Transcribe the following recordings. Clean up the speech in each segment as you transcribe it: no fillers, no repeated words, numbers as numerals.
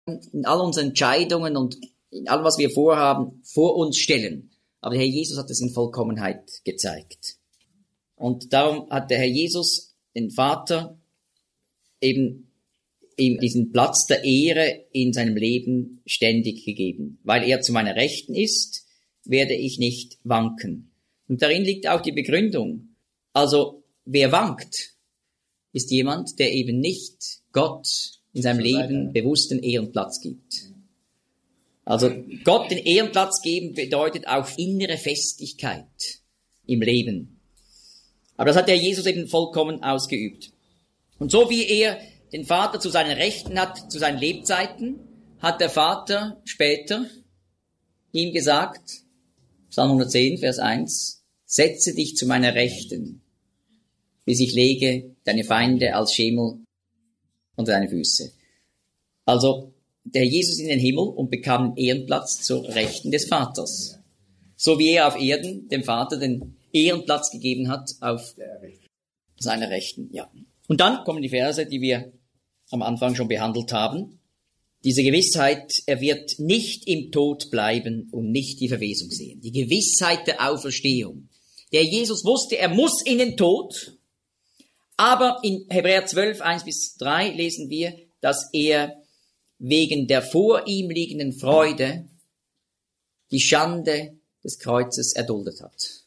in all unseren Entscheidungen und in allem, was wir vorhaben, vor uns stellen. Aber der Herr Jesus hat es in Vollkommenheit gezeigt. Und darum hat der Herr Jesus den Vater eben ihm diesen Platz der Ehre in seinem Leben ständig gegeben. Weil er zu meiner Rechten ist, werde ich nicht wanken. Und darin liegt auch die Begründung. Also, wer wankt, ist jemand, der eben nicht Gott in seinem Leben bewussten Ehrenplatz gibt. Also, Gott den Ehrenplatz geben bedeutet auch innere Festigkeit im Leben. Aber das hat der Jesus eben vollkommen ausgeübt. Und so wie er den Vater zu seinen Rechten hat, zu seinen Lebzeiten, hat der Vater später ihm gesagt, Psalm 110, Vers 1, setze dich zu meiner Rechten, bis ich lege deine Feinde als Schemel unter deine Füße. Also, der Jesus in den Himmel und bekam einen Ehrenplatz zur Rechten des Vaters. So wie er auf Erden dem Vater den Ehrenplatz gegeben hat auf seiner Rechten, ja. Und dann kommen die Verse, die wir am Anfang schon behandelt haben. Diese Gewissheit, er wird nicht im Tod bleiben und nicht die Verwesung sehen. Die Gewissheit der Auferstehung. Der Jesus wusste, er muss in den Tod. Aber in Hebräer 12, 1-3 lesen wir, dass er wegen der vor ihm liegenden Freude die Schande des Kreuzes erduldet hat.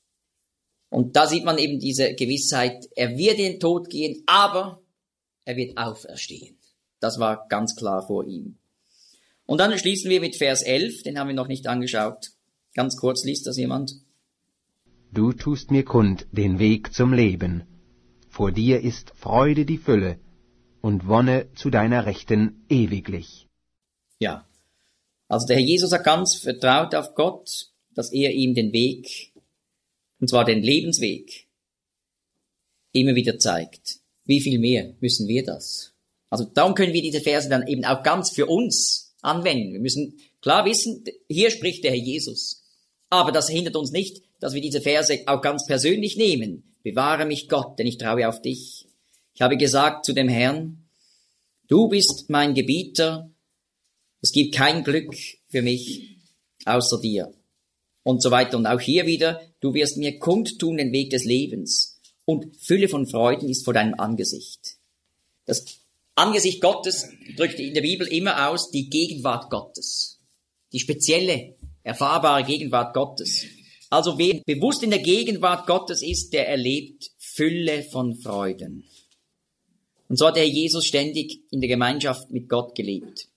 Und da sieht man eben diese Gewissheit, er wird in den Tod gehen, aber er wird auferstehen. Das war ganz klar vor ihm. Und dann schließen wir mit Vers 11, den haben wir noch nicht angeschaut. Ganz kurz, liest das jemand? Du tust mir kund den Weg zum Leben. Vor dir ist Freude die Fülle und Wonne zu deiner Rechten ewiglich. Ja, also der Herr Jesus hat ganz vertraut auf Gott, dass er ihm den Weg, und zwar den Lebensweg, immer wieder zeigt. Wie viel mehr müssen wir das? Also darum können wir diese Verse dann eben auch ganz für uns anwenden. Wir müssen klar wissen, hier spricht der Herr Jesus. Aber das hindert uns nicht, dass wir diese Verse auch ganz persönlich nehmen. Bewahre mich Gott, denn ich traue auf dich. Ich habe gesagt zu dem Herrn, du bist mein Gebieter, es gibt kein Glück für mich außer dir. Und so weiter. Und auch hier wieder, du wirst mir kundtun den Weg des Lebens. Und Fülle von Freuden ist vor deinem Angesicht. Das Angesicht Gottes drückt in der Bibel immer aus die Gegenwart Gottes. Die spezielle, erfahrbare Gegenwart Gottes. Also wer bewusst in der Gegenwart Gottes ist, der erlebt Fülle von Freuden. Und so hat der Herr Jesus ständig in der Gemeinschaft mit Gott gelebt.